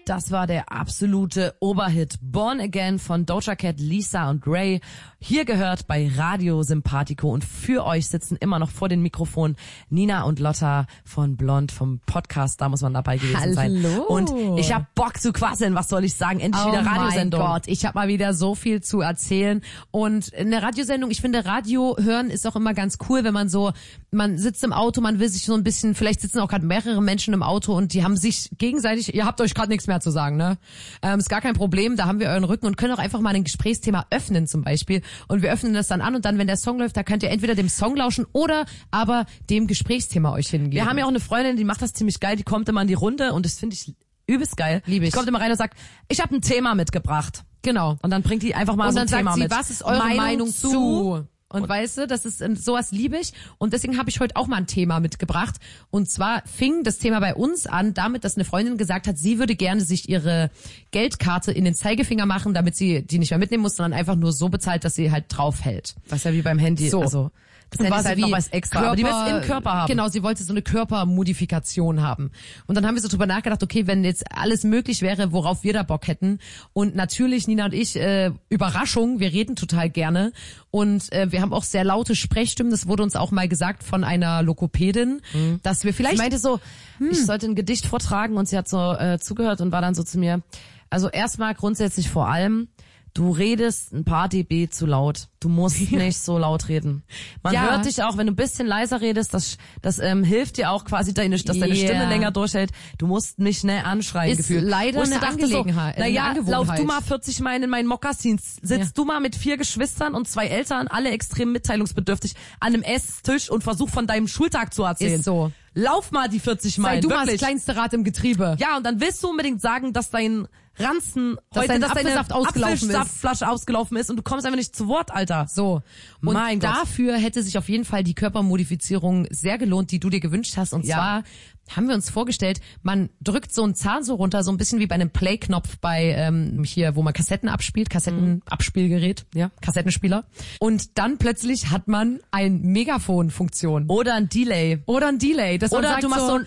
Das war der absolute Oberhit. Born Again von Doja Cat, Lisa und Ray. Hier gehört bei Radio Sympathico und für euch sitzen immer noch vor den Mikrofonen Nina und Lotta von Blond vom Podcast. Da muss man dabei gewesen sein. Und ich hab Bock zu quasseln. Was soll ich sagen? Endlich wieder Radiosendung. Oh mein Gott, ich habe mal wieder so viel zu erzählen. Und eine Radiosendung, ich finde Radio hören ist auch immer ganz cool, wenn man sitzt im Auto, man will sich so ein bisschen, vielleicht sitzen auch gerade mehrere Menschen im Auto und die haben sich gegenseitig, ihr habt euch gerade nichts mehr zu sagen, ne? Ist gar kein Problem, da haben wir euren Rücken und können auch einfach mal ein Gesprächsthema öffnen zum Beispiel. Und wir öffnen das dann an und dann, wenn der Song läuft, da könnt ihr entweder dem Song lauschen oder aber dem Gesprächsthema euch hingeben. Wir haben ja auch eine Freundin, die macht das ziemlich geil, die kommt immer in die Runde und das finde ich übelst geil. Liebe ich. Die kommt immer rein und sagt, ich habe ein Thema mitgebracht. Genau. Und dann bringt die einfach mal und so ein dann Thema sagt sie, mit. was ist eure Meinung zu? Und weißt du, das ist sowas liebe ich und deswegen habe ich heute auch mal ein Thema mitgebracht und zwar fing das Thema bei uns an damit, dass eine Freundin gesagt hat, sie würde gerne sich ihre Geldkarte in den Zeigefinger machen, damit sie die nicht mehr mitnehmen muss, sondern einfach nur so bezahlt, dass sie halt drauf hält. Was ist ja wie beim Handy, so. Also das Handy ist halt noch was extra, Körper, aber die will es im Körper haben. Genau, sie wollte so eine Körpermodifikation haben. Und dann haben wir so drüber nachgedacht, okay, wenn jetzt alles möglich wäre, worauf wir da Bock hätten. Und natürlich, Nina und ich, Überraschung, wir reden total gerne. Und wir haben auch sehr laute Sprechstimmen. Das wurde uns auch mal gesagt von einer Lokopädin, dass wir vielleicht... Ich meinte so, ich sollte ein Gedicht vortragen und sie hat so zugehört und war dann so zu mir, also erstmal grundsätzlich vor allem, du redest ein paar dB zu laut. Du musst nicht so laut reden. Man hört dich auch, wenn du ein bisschen leiser redest, das hilft dir auch quasi, dass deine Stimme länger durchhält. Du musst mich nicht anschreien, ist gefühlt. leider eine Angelegenheit. Naja, lauf du mal 40 Meilen in meinen Mokassins. Sitzt du mal mit 4 Geschwistern und 2 Eltern, alle extrem mitteilungsbedürftig, an einem Esstisch und versuch von deinem Schultag zu erzählen. Ist so. Lauf mal die 40 Meilen, Sei du wirklich. mal das kleinste Rad im Getriebe. Ja, und dann willst du unbedingt sagen, dass dein Ranzen dass heute, deine dass deine Apfelsaftflasche ausgelaufen ist und du kommst einfach nicht zu Wort, Alter. So. Und mein Gott. dafür hätte sich auf jeden Fall die Körpermodifizierung sehr gelohnt, die du dir gewünscht hast. Und zwar haben wir uns vorgestellt, man drückt so einen Zahn so runter, so ein bisschen wie bei einem Play-Knopf bei hier, wo man Kassetten abspielt, Kassettenabspielgerät, Kassettenspieler. Und dann plötzlich hat man ein Megafon-Funktion. Oder ein Delay. Das Oder sagt du machst so ein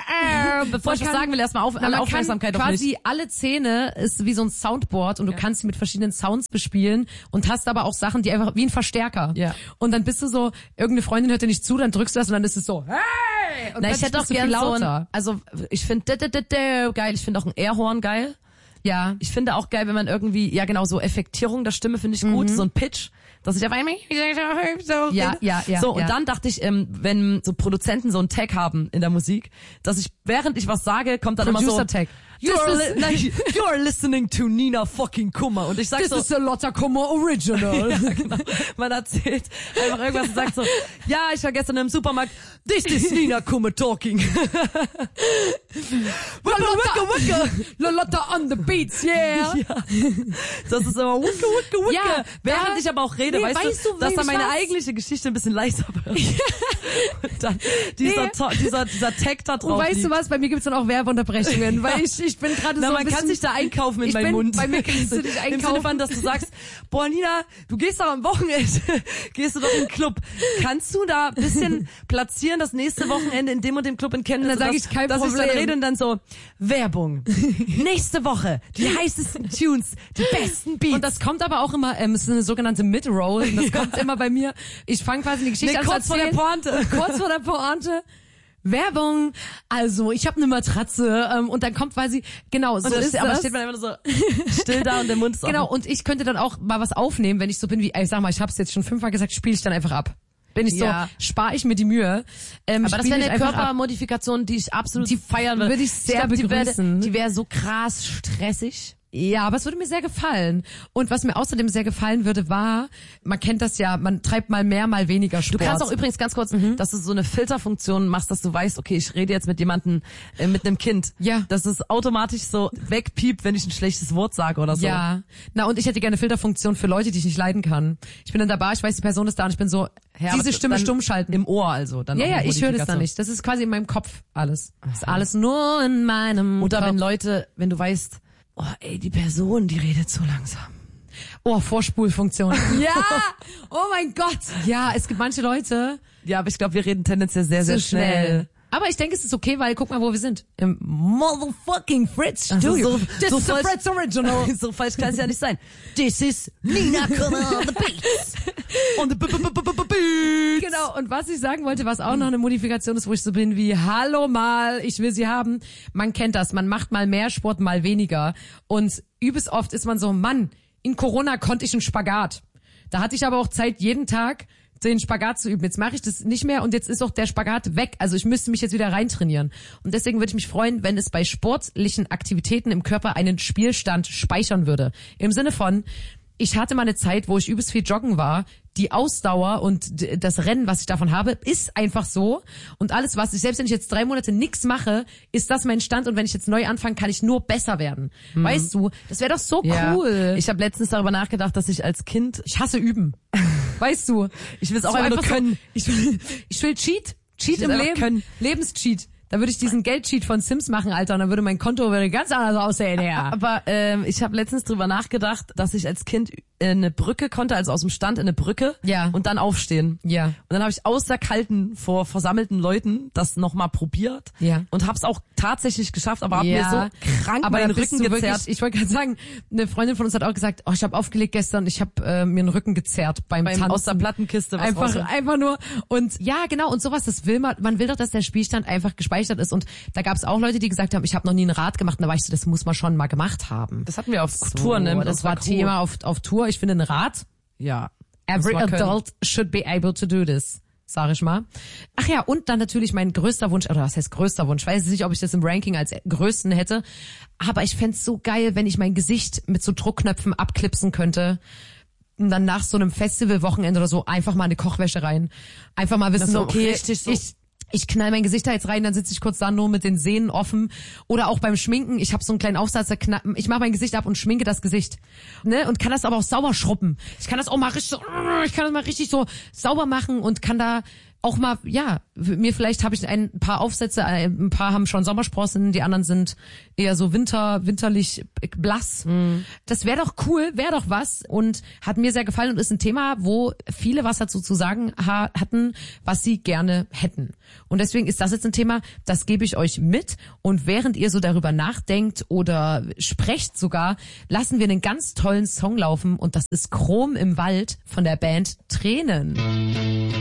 bevor ich was kann- sagen will, erstmal alle Aufmerksamkeit auf mich. Quasi alle Zähne ist wie so ein Soundboard und du kannst sie mit verschiedenen Sounds bespielen und hast aber auch Sachen, die einfach wie ein Verstärker. Ja. Und dann bist du so, irgendeine Freundin hört dir nicht zu, dann drückst du das und dann ist es so, hey! Und Na, ich hätte auch viel gern so lauter. also ich finde geil, ich finde auch ein Airhorn geil. Ja. Ich finde auch geil, wenn man irgendwie, ja genau, so Effektierung der Stimme finde ich gut, so ein Pitch, dass ich einfach so Ja. So, und dann dachte ich, wenn so Produzenten so einen Tag haben in der Musik, dass ich, während ich was sage, kommt dann immer so, Producer-Tag. You're listening to Nina fucking Kummer. Und ich sag This so, is a Lotta Kummer Original. ja, genau. Man erzählt einfach irgendwas und sagt so, ja, ich war gestern im Supermarkt, this is Nina Kummer talking. Lotta on the beats, yeah. Ja. Das ist immer wicke, wicke, wicke. Ja, Während ich aber auch rede, weißt du, dass dann meine eigentliche Geschichte ein bisschen leiser wird. Und dann dieser Tag da drauf Und weißt du liegt. was, bei mir gibt's dann auch Werbeunterbrechungen, weil ich bin gerade so Na, ein man bisschen... kann sich da einkaufen in Ich meinen bin- Mund. bei mir kannst du dich Im einkaufen. Sinne von, dass du sagst, boah Nina, du gehst doch am Wochenende, gehst du doch in den Club. Kannst du da ein bisschen platzieren, das nächste Wochenende in dem und dem Club in Chemnitz? Und dann sag ich, kein dass Problem. ich dann rede und dann so, Werbung. Nächste Woche, die heißesten Tunes, die besten Beats. Und das kommt aber auch immer, es ist eine sogenannte Mid-Roll, das kommt immer bei mir. Ich fange quasi eine Geschichte an zu kurz vor der erzählen. Pointe. Und kurz vor der Pointe. Werbung, also ich habe eine Matratze und dann kommt quasi, genau, so Und ist aber das. steht man einfach nur so still da und der Mund ist Genau, offen. und ich könnte dann auch mal was aufnehmen, wenn ich so bin wie, ich sag mal, ich habe es jetzt schon 5-mal gesagt, spiele ich dann einfach ab. Bin ich Ja. so, spare ich mir die Mühe. Aber das spiel wäre ich eine einfach ab. Körpermodifikation, die ich absolut Die feiern würde. würde ich sehr glaub, begrüßen. Die wäre so krass stressig. Ja, aber es würde mir sehr gefallen. Und was mir außerdem sehr gefallen würde, war, man kennt das ja, man treibt mal mehr, mal weniger Sport. Du kannst auch übrigens ganz kurz, dass du so eine Filterfunktion machst, dass du weißt, okay, ich rede jetzt mit jemandem, mit einem Kind. Ja. Dass es automatisch so wegpiept, wenn ich ein schlechtes Wort sage oder so. Ja, na und ich hätte gerne Filterfunktion für Leute, die ich nicht leiden kann. Ich bin dann dabei, ich weiß, die Person ist da und ich bin so, Ja, diese aber Stimme dann stumm schalten. Im Ohr also. Dann Ja, auch ja, eine ich höre das dann Modifikation. nicht. Das ist quasi in meinem Kopf alles. Das ist alles nur in meinem Oder Kopf. wenn Leute, wenn du weißt, oh ey, die Person, die redet so langsam. Oh, Vorspulfunktion. Ja! Oh mein Gott! Ja, es gibt manche Leute, Ja, aber ich glaube, wir reden tendenziell sehr, sehr Zu schnell. schnell. Aber ich denke, es ist okay, weil guck mal, wo wir sind. Im motherfucking Fritz Studio. This is the Fritz Original. So falsch kann es ja nicht sein. This is Nina Connor on the beats. On the beats. Genau, und was ich sagen wollte, was auch noch eine Modifikation ist, wo ich so bin wie, hallo mal, ich will sie haben. Man kennt das, man macht mal mehr Sport, mal weniger. Und übelst oft ist man so, Mann, in Corona konnte ich einen Spagat. Da hatte ich aber auch Zeit, jeden Tag den Spagat zu üben. Jetzt mache ich das nicht mehr und jetzt ist auch der Spagat weg. Also ich müsste mich jetzt wieder reintrainieren. Und deswegen würde ich mich freuen, wenn es bei sportlichen Aktivitäten im Körper einen Spielstand speichern würde. Im Sinne von, ich hatte mal eine Zeit, wo ich übelst viel joggen war. Die Ausdauer und das Rennen, was ich davon habe, ist einfach so. Und alles, was ich, selbst wenn ich jetzt 3 Monate nichts mache, ist das mein Stand. Und wenn ich jetzt neu anfange, kann ich nur besser werden. Weißt du, das wäre doch so cool. Ich habe letztens darüber nachgedacht, dass ich als Kind, Ich hasse üben. Weißt du? ich will es auch So einfach nur können. So, ich will Cheat will im einfach Leben. können. Lebenscheat. Da würde ich diesen Geldcheat von Sims machen, Alter, und dann würde mein Konto ganz anders aussehen, ja. Aber ich habe letztens drüber nachgedacht, dass ich als Kind eine Brücke konnte, also aus dem Stand in eine Brücke Ja. und dann aufstehen. Ja. Und dann habe ich außer Kalten vor versammelten Leuten das nochmal probiert Ja. und hab's auch tatsächlich geschafft, aber hab mir Ja. so krank Aber meinen da bist Rücken du gezerrt. wirklich, ich wollte gerade sagen, eine Freundin von uns hat auch gesagt, ich habe aufgelegt gestern, ich habe mir den Rücken gezerrt beim Tanzen. Aus der Plattenkiste. Was Einfach nur. Und ja, genau, und sowas, das will man will doch, dass der Spielstand einfach gespeichert ist. Und da gab es auch Leute, die gesagt haben, ich habe noch nie ein Rad gemacht. Und da war ich so, das muss man schon mal gemacht haben. Das hatten wir auf Tour, ne? Mit Das war unserer Crew. Thema auf Tour. Ich finde, ein Rad, Ja. every muss man können. adult should be able to do this. Sag ich mal. Ach ja, und dann natürlich mein größter Wunsch, oder was heißt größter Wunsch? Ich weiß nicht, ob ich das im Ranking als größten hätte, aber ich fänd's so geil, wenn ich mein Gesicht mit so Druckknöpfen abklipsen könnte. Und dann nach so einem Festivalwochenende oder so einfach mal eine Kochwäsche rein. Einfach mal wissen, Das so okay, richtig so. ich knall mein Gesicht da jetzt rein, dann sitze ich kurz da nur mit den Sehnen offen. Oder auch beim Schminken, ich habe so einen kleinen Aufsatz, ich mache mein Gesicht ab und schminke das Gesicht. Ne? Und kann das aber auch sauber schrubben. Ich kann das auch mal richtig so sauber machen und kann da auch mal, ja, mir vielleicht habe ich ein paar Aufsätze, ein paar haben schon Sommersprossen, die anderen sind eher so winterlich blass. Das wäre doch cool, wäre doch was und hat mir sehr gefallen und ist ein Thema, wo viele was dazu zu sagen hatten, was sie gerne hätten. Und deswegen ist das jetzt ein Thema, das gebe ich euch mit und während ihr so darüber nachdenkt oder sprecht sogar, lassen wir einen ganz tollen Song laufen und das ist Chrom im Wald von der Band Tränen.